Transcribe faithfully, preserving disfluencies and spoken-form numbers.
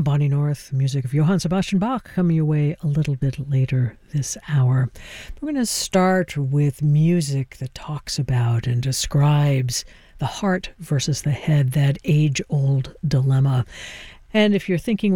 I'm Bonnie North, music of Johann Sebastian Bach coming your way a little bit later this hour. We're going to start with music that talks about and describes the heart versus the head, that age-old dilemma. And if you're thinking